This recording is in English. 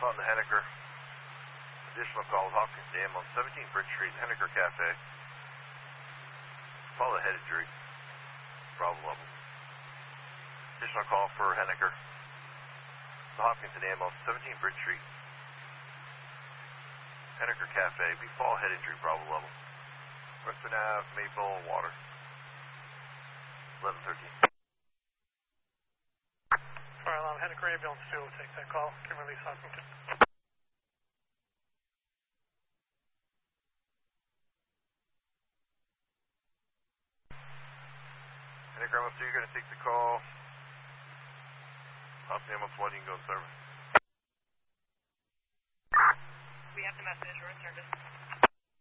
On the Henniker. Additional call, Hopkins Dam on 17 Bridge Street, Henniker Cafe. Follow the head injury. Problem level. Additional call for Henniker. The Hopkins Dam on 17 Bridge Street. Henniker Cafe, befall head injury, problem level. Western Ave, Maple, water. 1113. Fire alarm, Henniker ambulance 2 will take that call. Can release Hopkinton. Henniker ambulance 2, you're going to take the call. Hopkins ambulance 1, you can go in service. We have the message, we're in service.